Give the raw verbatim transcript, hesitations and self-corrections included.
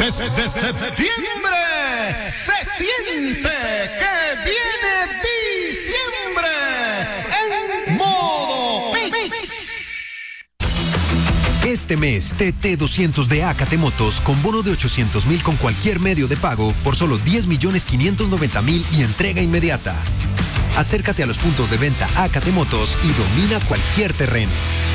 Desde septiembre se siente que viene diciembre en modo Mix. Este mes, T T doscientos de Acate Motos con bono de ochocientos mil con cualquier medio de pago por solo diez millones quinientos noventa mil y entrega inmediata. Acércate a los puntos de venta Acate Motos y domina cualquier terreno.